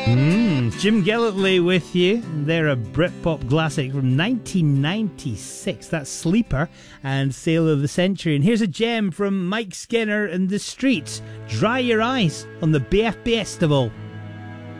Jim Gillitley with you. They're a Britpop classic from 1996. That's Sleeper and Sale of the Century. And here's a gem from Mike Skinner and the Streets. Dry Your Eyes on the BFB Festival.